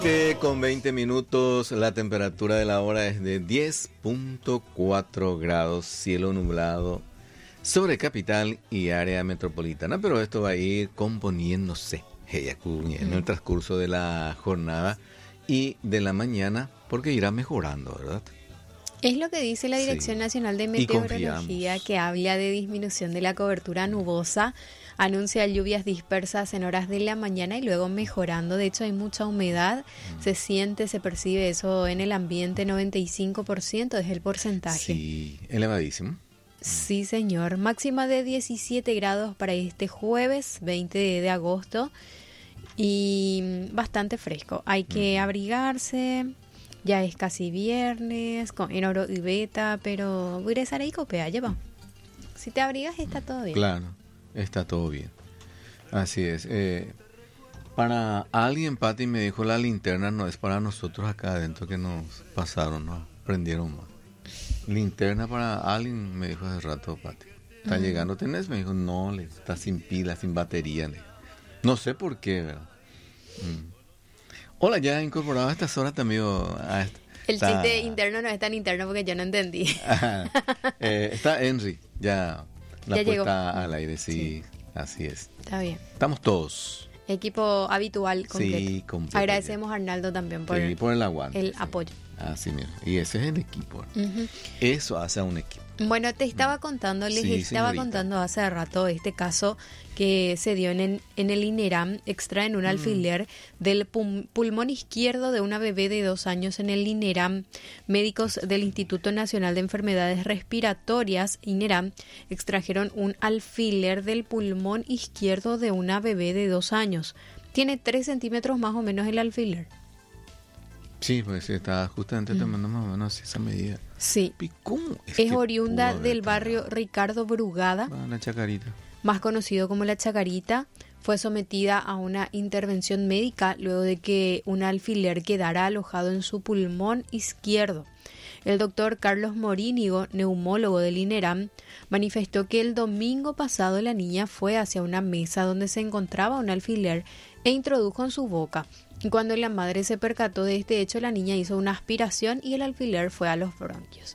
Con 20 minutos, la temperatura de la hora es de 10.4 grados, cielo nublado sobre capital y área metropolitana, pero esto va a ir componiéndose en el transcurso de la jornada y de la mañana, porque irá mejorando, ¿verdad? Es lo que dice la Dirección Nacional de Meteorología, que habla de disminución de la cobertura nubosa, anuncia lluvias dispersas en horas de la mañana y luego mejorando. De hecho, hay mucha humedad, se siente, se percibe eso en el ambiente, 95% es el porcentaje. Sí, elevadísimo. Sí, señor. Máxima de 17 grados para este jueves 20 de agosto y bastante fresco. Hay que abrigarse. Ya es casi viernes, en oro y beta, pero voy a rezar ahí copia, lleva. Si te abrigas está todo bien. Claro, está todo bien. Así es. Para alguien, Pati me dijo, la linterna no es para nosotros acá adentro que nos pasaron, ¿no? Prendieron más. Linterna para alguien, me dijo hace rato, Pati. ¿Está llegando? ¿Tenés? Me dijo, no, está sin pila, sin batería. No sé por qué, ¿verdad? Hola, ya incorporado a estas horas también. El chiste interno no es tan interno porque yo no entendí. Está Henry, ya la ya puesta llegó al aire, sí, así es. Está bien. Estamos todos. Equipo habitual completo. Sí, completo. Agradecemos a Arnaldo también por el aguante. El apoyo. Así mismo. Y ese es el equipo. Eso hace a un equipo. Bueno, te estaba contando, contando hace rato este caso que se dio en el INERAM. Extraen un alfiler del pulmón izquierdo de una bebé de 2 años en el INERAM. Médicos del Instituto Nacional de Enfermedades Respiratorias, INERAM, extrajeron un alfiler del pulmón izquierdo de una bebé de 2 años. Tiene 3 centímetros más o menos el alfiler. Sí, pues está justamente tomando más o menos esa medida. Sí. ¿Y cómo es oriunda del barrio Ricardo Brugada, la Chacarita, más conocido como La Chacarita. Fue sometida a una intervención médica luego de que un alfiler quedara alojado en su pulmón izquierdo. El doctor Carlos Morínigo, neumólogo del INERAM, manifestó que el domingo pasado la niña fue hacia una mesa donde se encontraba un alfiler e introdujo en su boca. Cuando la madre se percató de este hecho, la niña hizo una aspiración y el alfiler fue a los bronquios.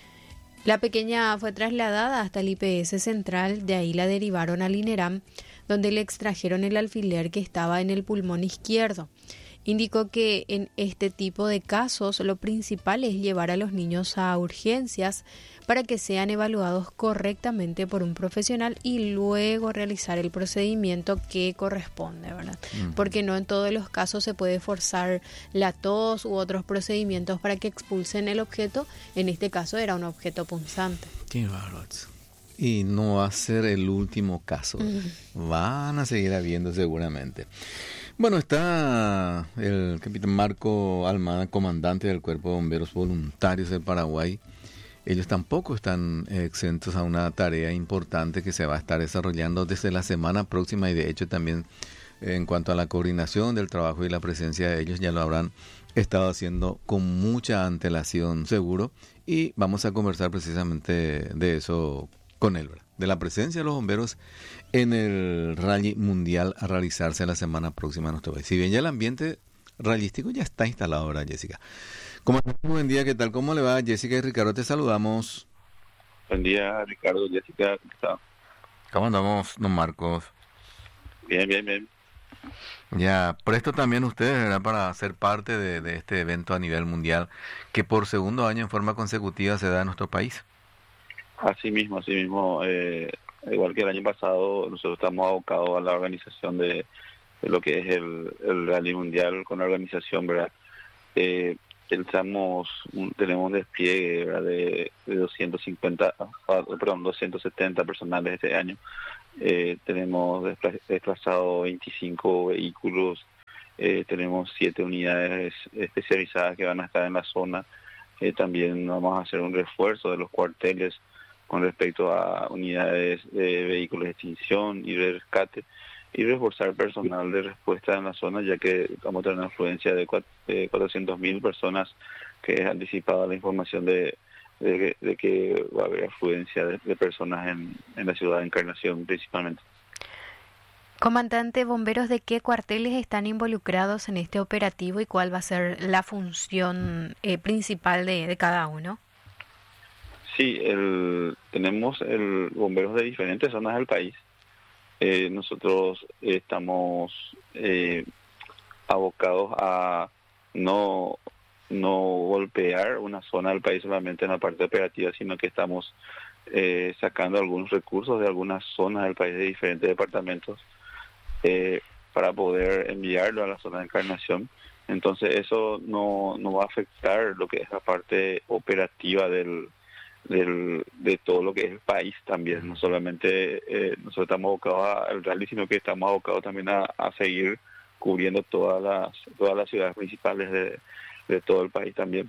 La pequeña fue trasladada hasta el IPS central, de ahí la derivaron al INERAM, donde le extrajeron el alfiler que estaba en el pulmón izquierdo. Indicó que en este tipo de casos lo principal es llevar a los niños a urgencias para que sean evaluados correctamente por un profesional y luego realizar el procedimiento que corresponde, ¿verdad? Porque no en todos los casos se puede forzar la tos u otros procedimientos para que expulsen el objeto. En este caso era un objeto punzante. Qué bárbaro. Y no va a ser el último caso. Van a seguir habiendo seguramente. Bueno, está el capitán Marco Almada, comandante del Cuerpo de Bomberos Voluntarios del Paraguay. Ellos tampoco están exentos a una tarea importante que se va a estar desarrollando desde la semana próxima y de hecho también en cuanto a la coordinación del trabajo y la presencia de ellos ya lo habrán estado haciendo con mucha antelación seguro y vamos a conversar precisamente de eso con él, ¿verdad? De la presencia de los bomberos en el rally mundial a realizarse la semana próxima en nuestro país. Si bien ya el ambiente rallístico ya está instalado, ¿verdad, Jessica? Buen día, ¿qué tal? ¿Cómo le va, Jessica y Ricardo? Te saludamos. Buen día, Ricardo, Jessica, ¿cómo está? ¿Cómo andamos, don Marcos? Bien. Ya, presto también ustedes, ¿verdad?, para ser parte de este evento a nivel mundial que por segundo año en forma consecutiva se da en nuestro país. Así mismo, igual que el año pasado, nosotros estamos abocados a la organización de lo que es el rally mundial con la organización, ¿verdad? Tenemos un despliegue, ¿verdad?, de 270 personales este año. Tenemos desplazado 25 vehículos, tenemos 7 unidades especializadas que van a estar en la zona. También vamos a hacer un refuerzo de los cuarteles con respecto a unidades de vehículos de extinción y de rescate y reforzar personal de respuesta en la zona, ya que vamos a tener una afluencia de 400.000 personas, que es anticipada la información de que va a haber afluencia de personas en la ciudad de Encarnación principalmente. Comandante, bomberos de qué cuarteles están involucrados en este operativo y cuál va a ser la función principal de cada uno. Sí, tenemos bomberos de diferentes zonas del país. Nosotros estamos abocados a no golpear una zona del país solamente en la parte operativa, sino que estamos sacando algunos recursos de algunas zonas del país de diferentes departamentos para poder enviarlo a la zona de Encarnación. Entonces eso no va a afectar lo que es la parte operativa de todo lo que es el país también. No solamente nosotros estamos abocados al rally, sino que estamos abocados también a seguir cubriendo todas las ciudades principales de todo el país también.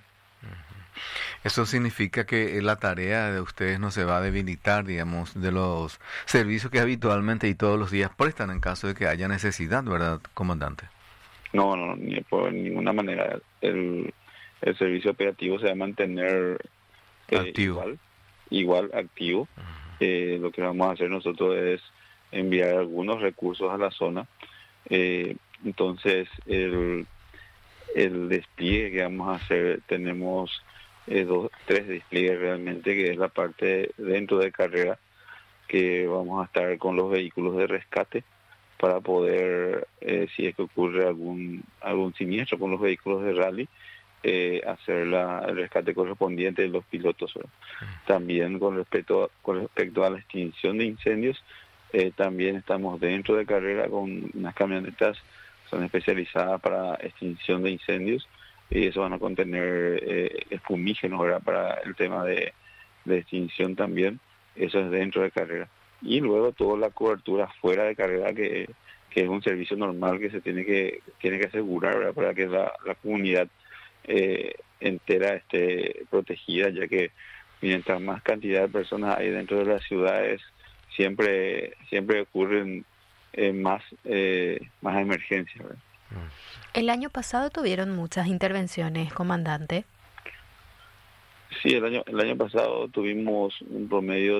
Eso significa que la tarea de ustedes no se va a debilitar, digamos, de los servicios que habitualmente y todos los días prestan en caso de que haya necesidad, ¿verdad, comandante? No, ni por ninguna manera. El servicio operativo se va a mantener activo. Igual activo. Lo que vamos a hacer nosotros es enviar algunos recursos a la zona. Entonces, el despliegue que vamos a hacer, tenemos tres despliegues realmente, que es la parte dentro de carrera, que vamos a estar con los vehículos de rescate para poder, si es que ocurre algún siniestro con los vehículos de rally, hacer el rescate correspondiente de los pilotos, ¿verdad? También con respecto a la extinción de incendios, también estamos dentro de carrera con unas camionetas que son especializadas para extinción de incendios, y eso van a contener espumígenos, ¿verdad?, para el tema de extinción también. Eso es dentro de carrera. Y luego toda la cobertura fuera de carrera, que es un servicio normal que se tiene que asegurar, ¿verdad?, para que la comunidad entera esté protegida, ya que mientras más cantidad de personas hay dentro de las ciudades, siempre ocurren más emergencias, ¿verdad? El año pasado tuvieron muchas intervenciones, comandante. Sí, el año pasado tuvimos un promedio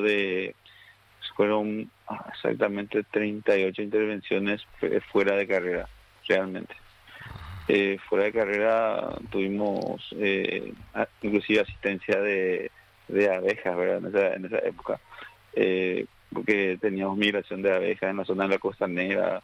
fueron exactamente 38 intervenciones fuera de carrera, realmente. Fuera de carrera tuvimos inclusive asistencia de abejas, ¿verdad?, en esa época, porque teníamos migración de abejas en la zona de la costanera.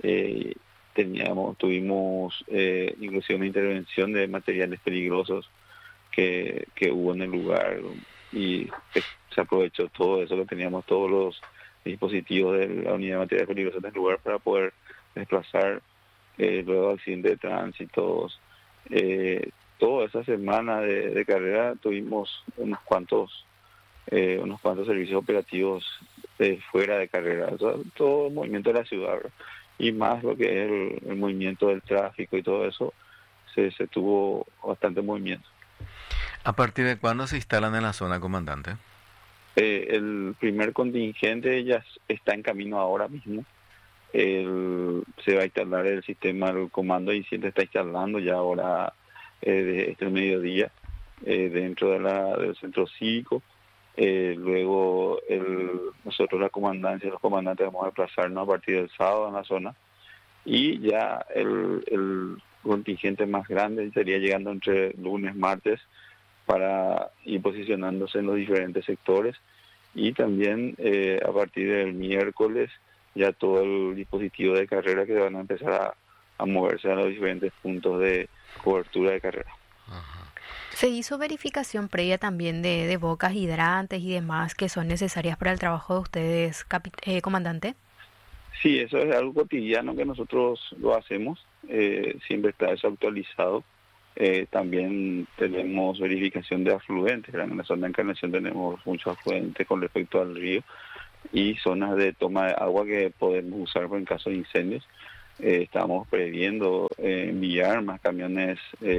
Tuvimos inclusive una intervención de materiales peligrosos que hubo en el lugar, y se aprovechó todo eso, que teníamos todos los dispositivos de la unidad de materiales peligrosos en el lugar para poder desplazar luego accidentes de tránsito. Toda esa semana de carrera tuvimos unos cuantos servicios operativos fuera de carrera, todo el movimiento de la ciudad, ¿verdad?, y más lo que es el movimiento del tráfico y todo eso, se tuvo bastante movimiento. ¿A partir de cuándo se instalan en la zona, comandante? El primer contingente ya está en camino ahora mismo. Se va a instalar el sistema, el comando incidente está instalando ya ahora desde este mediodía dentro del centro cívico. Luego nosotros los comandantes vamos a desplazarnos a partir del sábado en la zona, y ya el contingente más grande sería llegando entre lunes, martes, para ir posicionándose en los diferentes sectores, y también a partir del miércoles ya todo el dispositivo de carrera que van a empezar a moverse a los diferentes puntos de cobertura de carrera. ¿Se hizo verificación previa también de bocas hidrantes y demás que son necesarias para el trabajo de ustedes, comandante? Sí, eso es algo cotidiano que nosotros lo hacemos, siempre está eso actualizado. También tenemos verificación de afluentes, en la zona de Encarnación tenemos muchos afluentes con respecto al río, y zonas de toma de agua que podemos usar en caso de incendios. Estamos previendo enviar más camiones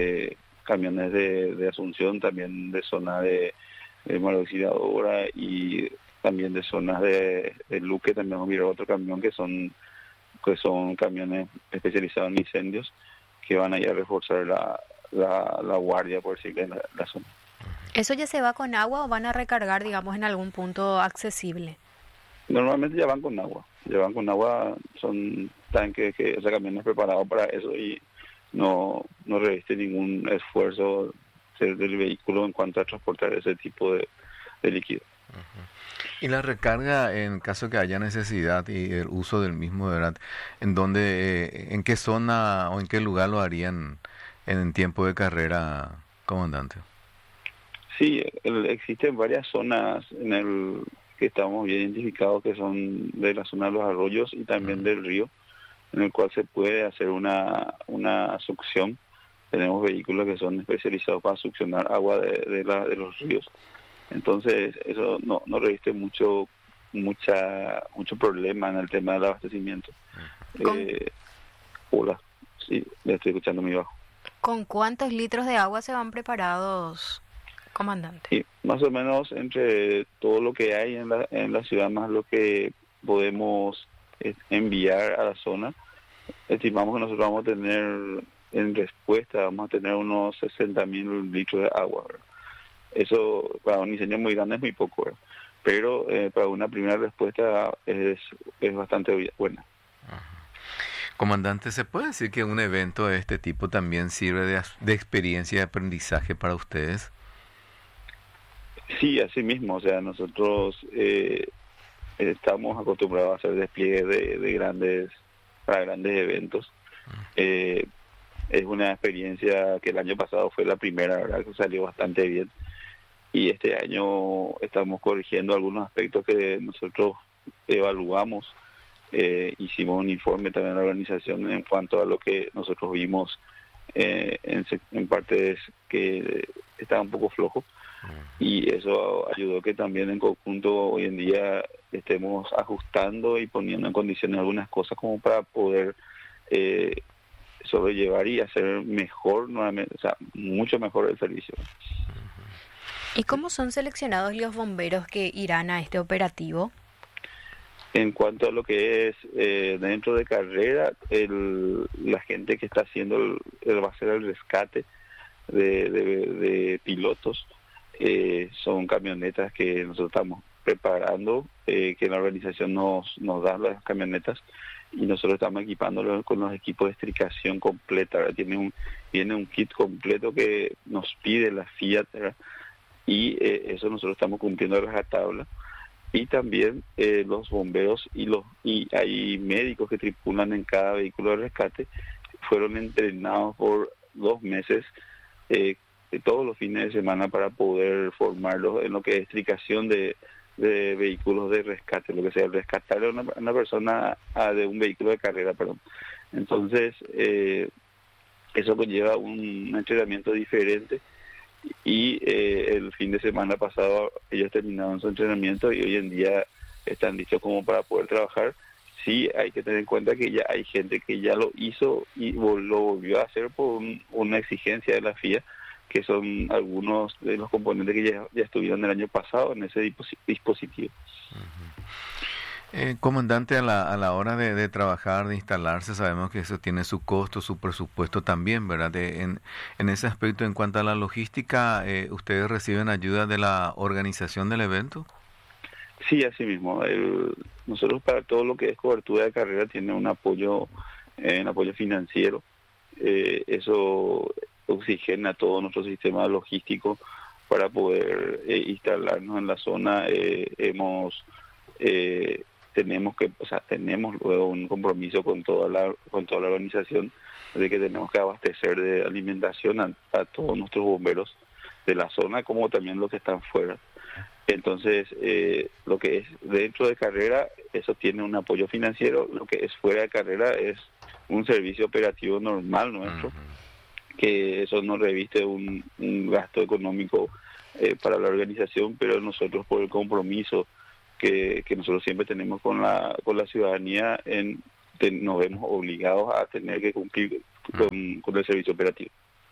de Asunción, también de zona de mano auxiliadora, y también de zonas de Luque. También vamos a mirar otro camión que son camiones especializados en incendios, que van a ir a reforzar la guardia, por decirlo, en la zona. ¿Eso ya se va con agua o van a recargar, digamos, en algún punto accesible? Normalmente ya van con agua. llevan con agua, son tanques que, o sea, camiones preparados para eso y no reviste ningún esfuerzo del vehículo en cuanto a transportar ese tipo de líquido. Y la recarga, en caso que haya necesidad y el uso del mismo, ¿verdad? ¿En dónde, en qué zona o en qué lugar lo harían en tiempo de carrera, comandante? Sí, existen varias zonas en el que estamos bien identificados, que son de la zona de los arroyos y también del río, en el cual se puede hacer una succión. Tenemos vehículos que son especializados para succionar agua de los ríos. Entonces, eso no reviste mucho problema en el tema del abastecimiento. Hola, sí, le estoy escuchando muy bajo. ¿Con cuántos litros de agua se van preparados, comandante? Sí, más o menos entre todo lo que hay en la ciudad más lo que podemos enviar a la zona, estimamos que nosotros vamos a tener en respuesta, vamos a tener unos 60.000 litros de agua, ¿verdad? Eso para un diseño muy grande es muy poco, ¿verdad? Pero para una primera respuesta es bastante buena. Comandante, ¿se puede decir que un evento de este tipo también sirve de experiencia y aprendizaje para ustedes? Sí, así mismo, o sea, nosotros estamos acostumbrados a hacer despliegues para grandes eventos. Es una experiencia que el año pasado fue la primera, ¿verdad? Que salió bastante bien. Y este año estamos corrigiendo algunos aspectos que nosotros evaluamos. Hicimos un informe también a la organización en cuanto a lo que nosotros vimos en partes que estaban un poco flojos. Y eso ayudó que también en conjunto hoy en día estemos ajustando y poniendo en condiciones algunas cosas como para poder sobrellevar y hacer mejor nuevamente, o sea, mucho mejor el servicio. ¿Y cómo son seleccionados los bomberos que irán a este operativo? En cuanto a lo que es dentro de carrera, la gente que está haciendo va a hacer el rescate de pilotos, son camionetas que nosotros estamos preparando, que la organización nos da las camionetas y nosotros estamos equipándolos con los equipos de estricación completa, ¿verdad? Viene un kit completo que nos pide la Fiat, ¿verdad? Y eso nosotros estamos cumpliendo a rajatabla. Y también los bomberos y hay médicos que tripulan en cada vehículo de rescate, fueron entrenados por 2 meses todos los fines de semana para poder formarlos en lo que es estricación de vehículos de rescate, lo que sea, rescatar a una persona de un vehículo de carrera, perdón. Entonces, eso conlleva un entrenamiento diferente. Y el fin de semana pasado ellos terminaron su entrenamiento y hoy en día están listos como para poder trabajar. Sí, hay que tener en cuenta que ya hay gente que ya lo hizo y lo volvió a hacer por una exigencia de la FIA, que son algunos de los componentes que ya estuvieron el año pasado en ese dispositivo. Comandante, a la hora de trabajar, de instalarse, sabemos que eso tiene su costo, su presupuesto también, ¿verdad? En ese aspecto, en cuanto a la logística, ¿ustedes reciben ayuda de la organización del evento? Sí, así mismo. Nosotros para todo lo que es cobertura de carrera tiene un apoyo financiero. Eso oxigena todo nuestro sistema logístico para poder instalarnos en la zona. Tenemos luego un compromiso con toda la organización de que tenemos que abastecer de alimentación a todos nuestros bomberos de la zona como también los que están fuera. Entonces, lo que es dentro de carrera, eso tiene un apoyo financiero. Lo que es fuera de carrera es un servicio operativo normal nuestro, que eso no reviste un gasto económico para la organización, pero nosotros por el compromiso que nosotros siempre tenemos con la ciudadanía, nos vemos obligados a tener que cumplir con el servicio operativo.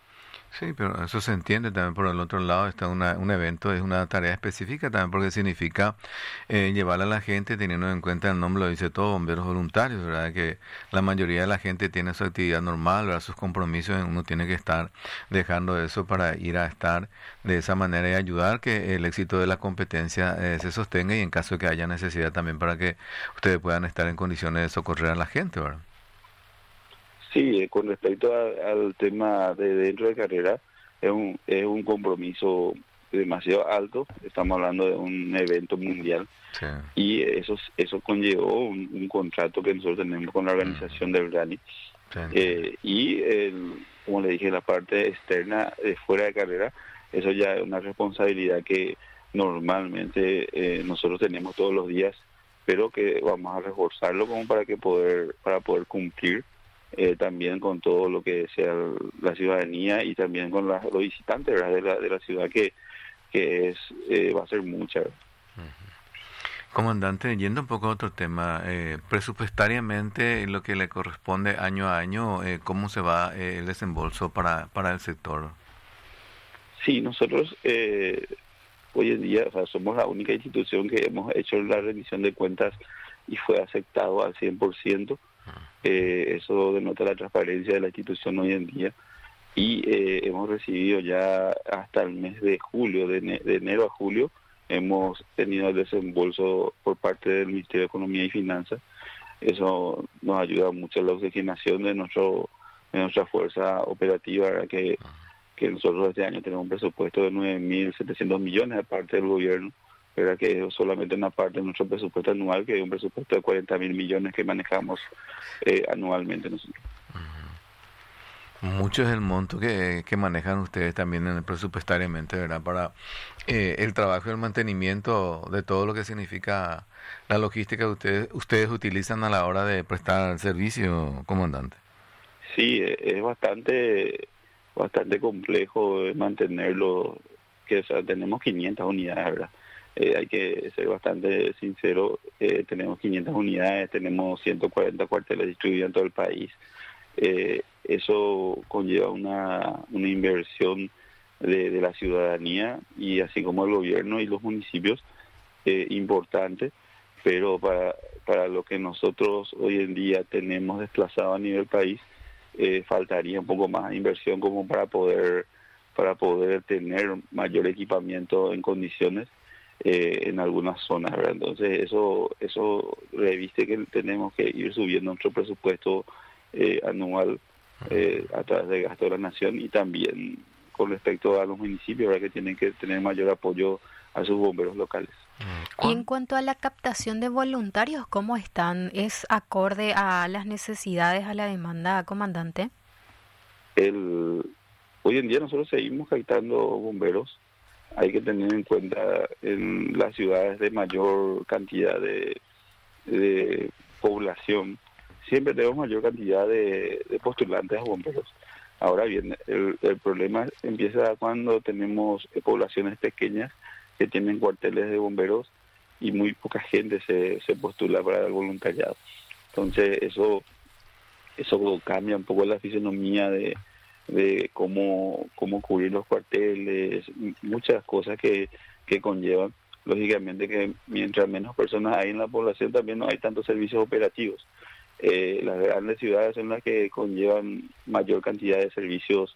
Sí, pero eso se entiende también por el otro lado, está un evento, es una tarea específica también porque significa llevar a la gente teniendo en cuenta el nombre, lo dice todo, bomberos voluntarios, ¿verdad? Que la mayoría de la gente tiene su actividad normal, ¿verdad? Sus compromisos, uno tiene que estar dejando eso para ir a estar de esa manera y ayudar que el éxito de la competencia se sostenga y en caso de que haya necesidad también para que ustedes puedan estar en condiciones de socorrer a la gente, ¿verdad? Sí, con respecto al tema de dentro de carrera, es un compromiso demasiado alto. Estamos hablando de un evento mundial Sí. y eso conllevó un contrato que nosotros tenemos con la organización del rally. Sí. Como le dije, la parte externa de fuera de carrera, eso ya es una responsabilidad que normalmente nosotros tenemos todos los días, pero que vamos a reforzarlo como para poder cumplir también con todo lo que sea la ciudadanía y también con los visitantes, ¿verdad? de la ciudad que va a ser mucha. Comandante, yendo un poco a otro tema, presupuestariamente lo que le corresponde año a año, ¿cómo se va el desembolso para el sector? Sí, nosotros hoy en día, o sea, somos la única institución que hemos hecho la rendición de cuentas y fue aceptado al 100%. Eso denota la transparencia de la institución hoy en día. Y hemos recibido ya hasta el mes de julio, de enero a julio, hemos tenido el desembolso por parte del Ministerio de Economía y Finanzas. Eso nos ayuda mucho en la oxigenación de nuestra fuerza operativa, ¿verdad? Que nosotros este año tenemos un presupuesto de 9.700 millones de parte del gobierno, ¿verdad? Que es solamente una parte de nuestro presupuesto anual, que es un presupuesto de 40.000 millones que manejamos anualmente nosotros. Mucho es el monto que manejan ustedes también presupuestariamente, ¿verdad? Para el trabajo y el mantenimiento de todo lo que significa la logística que ustedes utilizan a la hora de prestar servicio, comandante. Sí, es bastante complejo mantenerlo, que o sea, tenemos 500 unidades, ¿verdad? Hay que ser bastante sincero, tenemos 500 unidades, tenemos 140 cuarteles distribuidos en todo el país. Eso conlleva una inversión de la ciudadanía y así como el gobierno y los municipios importante, pero para lo que nosotros hoy en día tenemos desplazado a nivel país, faltaría un poco más de inversión como para poder tener mayor equipamiento en condiciones en algunas zonas, ¿verdad? Entonces eso reviste que tenemos que ir subiendo nuestro presupuesto anual a través del gasto de la nación y también con respecto a los municipios, ¿verdad? Que tienen que tener mayor apoyo a sus bomberos locales. Y en cuanto a la captación de voluntarios, ¿cómo están? ¿Es acorde a las necesidades, a la demanda, comandante? Hoy en día nosotros seguimos captando bomberos. Hay que tener en cuenta en las ciudades de mayor cantidad de población, siempre tenemos mayor cantidad de postulantes a bomberos. Ahora bien, el problema empieza cuando tenemos poblaciones pequeñas que tienen cuarteles de bomberos y muy poca gente se postula para el voluntariado. Entonces eso cambia un poco la fisonomía de cómo cubrir los cuarteles, muchas cosas que conllevan. Lógicamente que mientras menos personas hay en la población también no hay tantos servicios operativos. Las grandes ciudades son las que conllevan mayor cantidad de servicios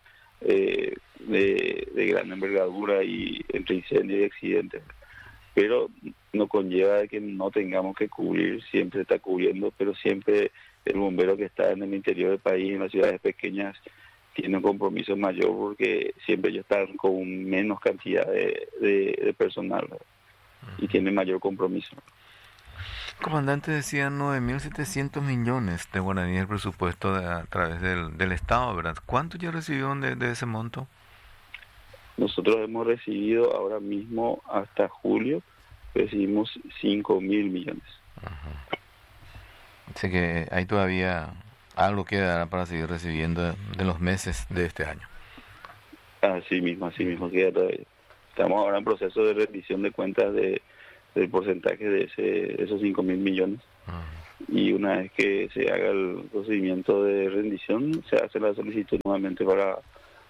de gran envergadura y entre incendios y accidentes, pero no conlleva de que no tengamos que cubrir, siempre se está cubriendo, pero siempre el bombero que está en el interior del país, en las ciudades pequeñas, tiene un compromiso mayor porque siempre ellos están con menos cantidad de personal, ¿verdad? Y tienen mayor compromiso. Comandante, decía 9.700 millones de guaraníes el presupuesto a través del Estado, ¿verdad? ¿Cuánto ya recibieron de ese monto? Nosotros hemos recibido ahora mismo, hasta julio, recibimos 5.000 millones. Ajá. Así que hay todavía algo que dará para seguir recibiendo de los meses de este año. Así mismo queda todavía. Estamos ahora en proceso de rendición de cuentas del porcentaje de esos 5.000 millones. Y una vez que se haga el procedimiento de rendición, se hace la solicitud nuevamente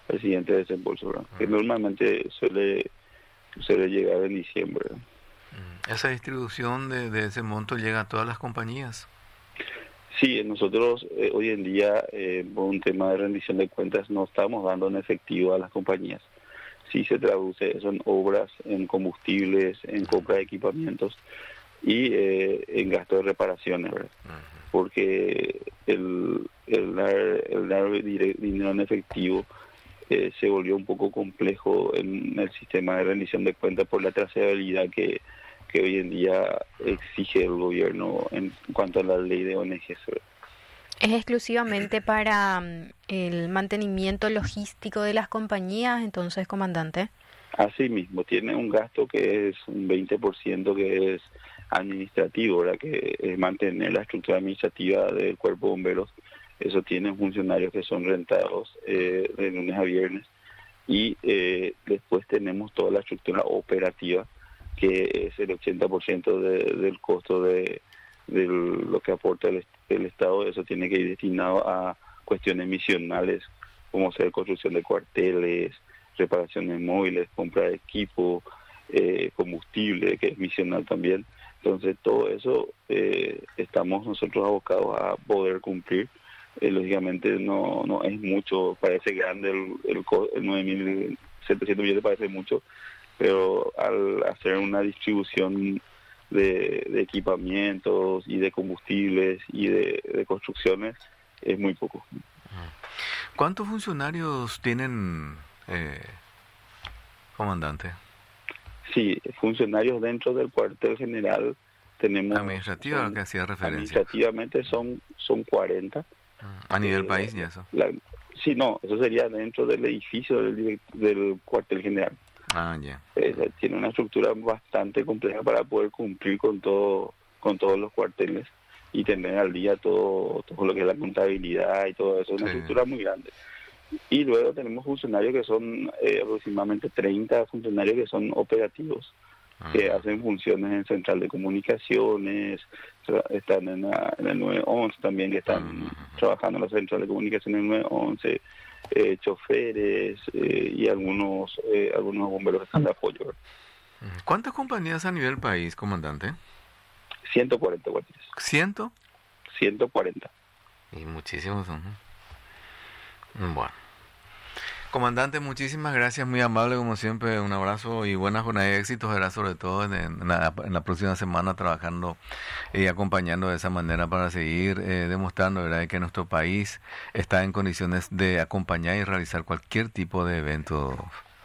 al siguiente desembolso, ¿verdad? Que normalmente suele llegar en diciembre, ¿verdad? ¿Esa distribución de ese monto llega a todas las compañías? Sí, nosotros hoy en día, por un tema de rendición de cuentas, no estamos dando en efectivo a las compañías. Sí se traduce eso en obras, en combustibles, en compra de equipamientos y en gasto de reparaciones, ¿verdad? Porque el dar dinero en efectivo se volvió un poco complejo en el sistema de rendición de cuentas por la trazabilidad que hoy en día exige el gobierno en cuanto a la ley de ONGs. ¿Es exclusivamente para el mantenimiento logístico de las compañías, entonces, comandante? Así mismo, tiene un gasto que es un 20% que es administrativo, ¿verdad? Que es mantener la estructura administrativa del cuerpo de bomberos. Eso tiene funcionarios que son rentados de lunes a viernes. Y después tenemos toda la estructura operativa, que es el 80% del costo de lo que aporta el Estado. Eso tiene que ir destinado a cuestiones misionales, como ser construcción de cuarteles, reparaciones móviles, compra de equipo, combustible, que es misional también. Entonces todo eso estamos nosotros abocados a poder cumplir. Lógicamente no es mucho, parece grande el 9.700 millones, parece mucho, pero al hacer una distribución de equipamientos y de combustibles y de construcciones, es muy poco. ¿Cuántos funcionarios tienen, comandante? Sí, funcionarios dentro del cuartel general tenemos... Administrativa, que hacía referencia. Administrativamente son 40. ¿A nivel país y eso? Sí, no, eso sería dentro del edificio del cuartel general. Ah, ya. Tiene una estructura bastante compleja para poder cumplir con todos los cuarteles y tener al día todo lo que es la contabilidad y todo eso. Es una estructura muy grande. Y luego tenemos funcionarios que son aproximadamente 30 funcionarios que son operativos, que hacen funciones en central de comunicaciones, están en el 911 también, que están trabajando en la central de comunicaciones en el 911, choferes y algunos bomberos que están de apoyo. ¿Cuántas compañías a nivel país, comandante? 140 cuarteles. ¿100? 140. Y muchísimos son. Bueno. Comandante, muchísimas gracias, muy amable como siempre, un abrazo y buena jornada de éxitos, ¿verdad? Sobre todo en la próxima semana trabajando y acompañando de esa manera para seguir demostrando, ¿verdad?, que nuestro país está en condiciones de acompañar y realizar cualquier tipo de evento.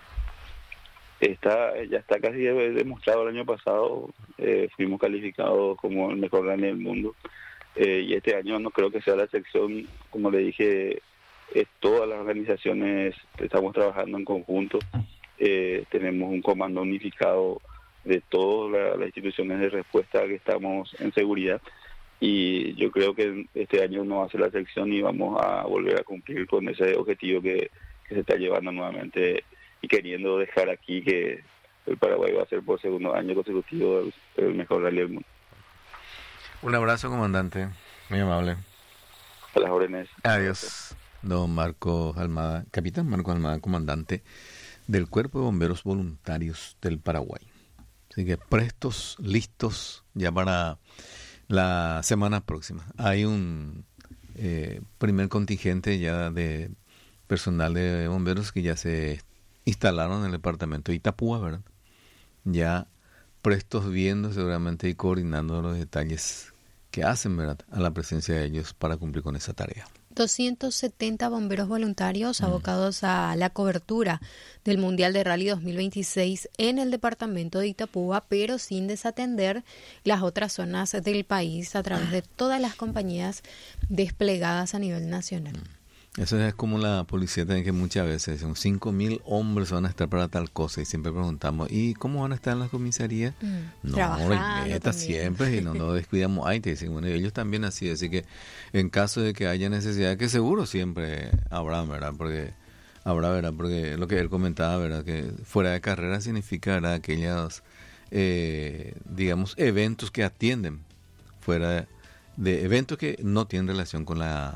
Ya está casi demostrado. El año pasado fuimos calificados como el mejor rally del mundo, y este año no creo que sea la excepción. Como le dije, todas las organizaciones estamos trabajando en conjunto. Tenemos un comando unificado de todas las instituciones de respuesta que estamos en seguridad, y yo creo que este año no va a ser la excepción y vamos a volver a cumplir con ese objetivo que se está llevando nuevamente y queriendo dejar aquí que el Paraguay va a ser por segundo año consecutivo el mejor rally del mundo. Un abrazo, comandante, muy amable. A las órdenes. Adiós. Don Marco Almada, capitán Marco Almada, comandante del Cuerpo de Bomberos Voluntarios del Paraguay. Así que prestos, listos ya para la semana próxima. Hay un primer contingente ya de personal de bomberos que ya se instalaron en el departamento de Itapúa, ¿verdad? Ya prestos, viendo seguramente y coordinando los detalles que hacen, ¿verdad?, a la presencia de ellos para cumplir con esa tarea. 270 bomberos voluntarios abocados a la cobertura del Mundial de Rally 2026 en el departamento de Itapúa, pero sin desatender las otras zonas del país a través de todas las compañías desplegadas a nivel nacional. Eso es como la policía también, que muchas veces son 5.000 hombres van a estar para tal cosa, y siempre preguntamos, ¿y cómo van a estar en las comisarías? Trabajando siempre, y no descuidamos. Ahí te dicen, bueno, ellos también así que en caso de que haya necesidad, que seguro siempre habrá, ¿verdad? Porque lo que él comentaba, ¿verdad?, que fuera de carrera significa, ¿verdad?, aquellos, digamos, eventos que atienden, fuera de eventos que no tienen relación con la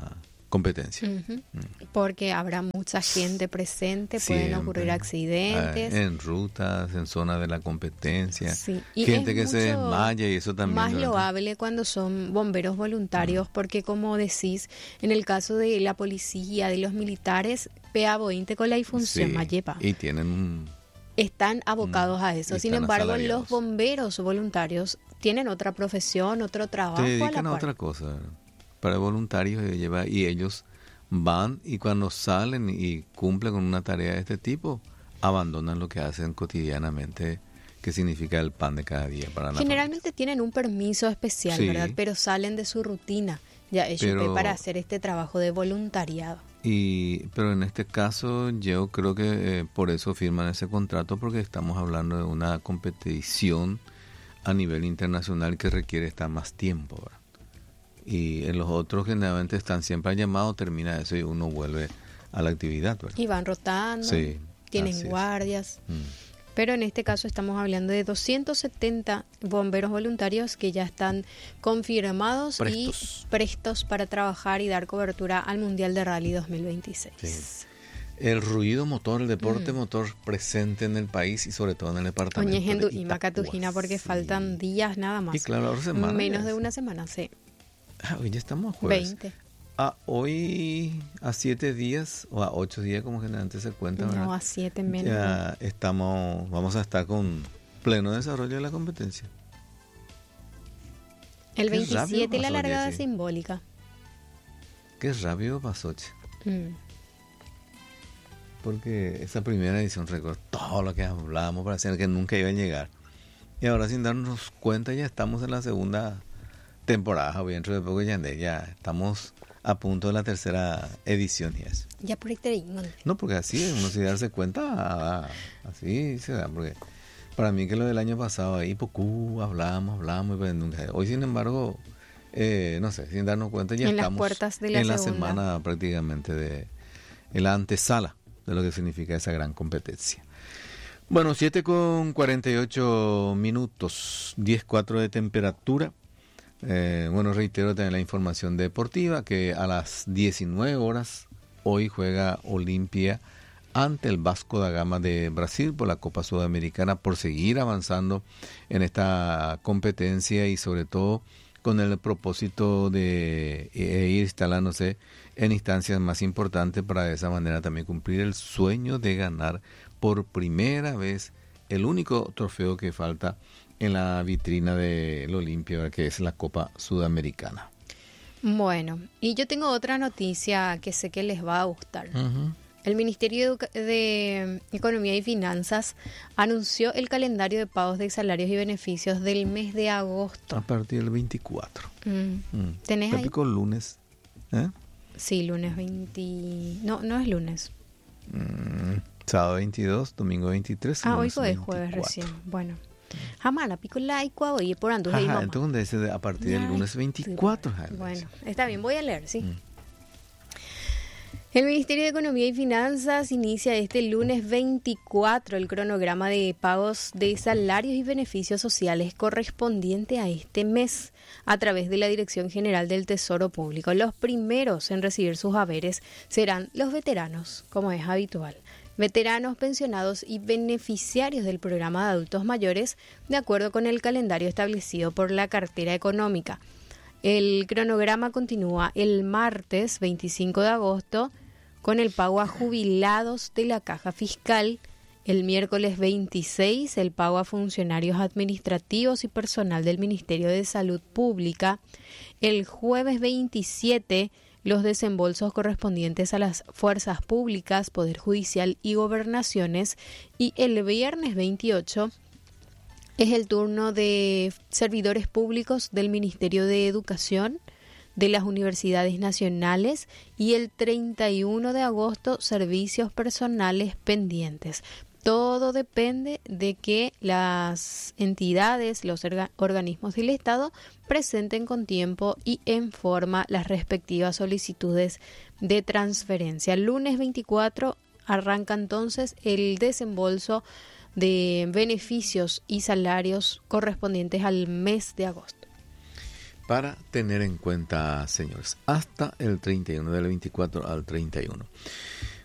competencia. Porque habrá mucha gente presente, pueden Siempre. ocurrir accidentes. En rutas, en zonas de la competencia. Sí, y Gente es que se mucho desmaya y eso también. más durante- loable cuando son bomberos voluntarios, porque como decís, en el caso de la policía, de los militares, PA20 con la difunción, Sí, Mayepa, y tienen un... están abocados a eso. Sin están embargo, asalariados. los bomberos voluntarios tienen otra profesión, otro trabajo Te a la dedican a par. otra cosa. Para voluntarios y ellos van y cuando salen y cumplen con una tarea de este tipo, abandonan lo que hacen cotidianamente, que significa el pan de cada día para la Generalmente tienen un permiso especial, Sí. ¿verdad? Pero salen de su rutina ya hecho Pero- para hacer este trabajo de voluntariado. Pero en este caso yo creo que por eso firman ese contrato, porque estamos hablando de una competición a nivel internacional que requiere estar más tiempo, ¿verdad? Y en los otros generalmente están siempre llamados, termina eso y uno vuelve a la actividad, ¿verdad? Y van rotando, Sí, tienen así es. guardias. Mm. Pero en este caso estamos hablando de 270 bomberos voluntarios que ya están confirmados Prestos. y prestos para trabajar y dar cobertura al Mundial de Rally 2026. Sí. El ruido motor, el deporte motor presente en el país y sobre todo en el departamento. Oye, Gendu de y Itapúa, Macatujina, porque sí. faltan días nada más. Y claro, ahora semana Menos ya de es. una semana, sí. Hoy ya estamos a jueves. 20. Hoy a 7 días o a 8 días como generalmente se cuenta, ¿verdad? No, a 7 menos. Ya vamos a estar con pleno desarrollo de la competencia. El Qué rápido 27 la pasó, largada Jessy. simbólica. Qué rápido pasó, che. Mm. Porque esa primera edición, recuerdo todo lo que hablábamos, parecía que nunca iba a llegar. Y ahora sin darnos cuenta ya estamos en la segunda temporada, o dentro de poco ya estamos a punto de la tercera edición y eso. Ya por ahí te digo. No, porque así uno sin darse cuenta, así se da, porque para mí que lo del año pasado ahí poco hablamos, pero nunca. Hoy sin embargo, no sé, sin darnos cuenta ya En las estamos puertas de la en la segunda. semana prácticamente en la antesala de lo que significa esa gran competencia. Bueno, 7:48 minutos, 10:04 de temperatura. Bueno, reitero también la información deportiva que a las 19 horas hoy juega Olimpia ante el Vasco da Gama de Brasil por la Copa Sudamericana, por seguir avanzando en esta competencia y sobre todo con el propósito de ir instalándose en instancias más importantes para de esa manera también cumplir el sueño de ganar por primera vez el único trofeo que falta en la vitrina del Olimpia, que es la Copa Sudamericana. Bueno, y yo tengo otra noticia que sé que les va a gustar. El Ministerio de Economía y Finanzas anunció el calendario de pagos de salarios y beneficios del mes de agosto. A partir del 24. ¿Tenés ahí? Típico lunes. ¿Eh? Sí, lunes 20... No es lunes. Sábado 22, domingo 23. Hoy lunes fue jueves 24. recién. Bueno. Jamás la pico la y oye por anduve y Ajá, mamá. entonces dice a partir del lunes 24. Bueno, está bien, voy a leer, sí. El Ministerio de Economía y Finanzas inicia este lunes 24 el cronograma de pagos de salarios y beneficios sociales correspondiente a este mes a través de la Dirección General del Tesoro Público. Los primeros en recibir sus haberes serán los veteranos, como es habitual. Veteranos, pensionados y beneficiarios del programa de adultos mayores, de acuerdo con el calendario establecido por la cartera económica. El cronograma continúa el martes 25 de agosto con el pago a jubilados de la Caja Fiscal, el miércoles 26 el pago a funcionarios administrativos y personal del Ministerio de Salud Pública, el jueves 27 los desembolsos correspondientes a las fuerzas públicas, Poder Judicial y Gobernaciones, y el viernes 28 es el turno de servidores públicos del Ministerio de Educación, de las universidades nacionales, y el 31 de agosto servicios personales pendientes. Todo depende de que las entidades, los organismos del Estado presenten con tiempo y en forma las respectivas solicitudes de transferencia. El lunes 24 arranca entonces el desembolso de beneficios y salarios correspondientes al mes de agosto. para tener en cuenta, señores, hasta el 31, del 24 al 31.